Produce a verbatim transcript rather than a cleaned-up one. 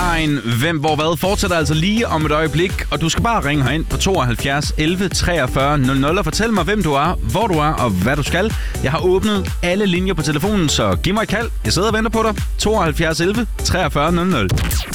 Deadline. Hvem, hvor, hvad fortsætter altså lige om et øjeblik. Og du skal bare ringe herind på tooghalvfjerds elleve treogfyrre nul nul og fortæl mig, hvem du er, hvor du er og hvad du skal. Jeg har åbnet alle linjer på telefonen, så giv mig et kald. Jeg sidder og venter på dig. tooghalvfjerds elleve treogfyrre nul nul.